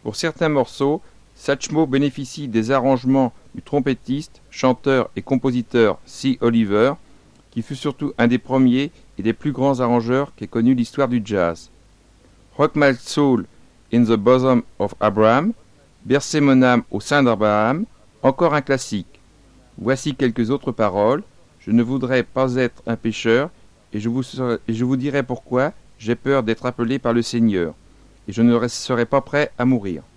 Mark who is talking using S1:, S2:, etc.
S1: Pour certains morceaux, Satchmo bénéficie des arrangements du trompettiste, chanteur et compositeur C. Oliver, qui fut surtout un des premiers et des plus grands arrangeurs qu'ait connu l'histoire du jazz. Rock My Soul in the Bosom of Abraham, Bercez mon âme au sein d'Abraham, encore un classique. Voici quelques autres paroles. Je ne voudrais pas être un pécheur, et je vous dirai pourquoi j'ai peur d'être appelé par le Seigneur, et je ne serai pas prêt à mourir.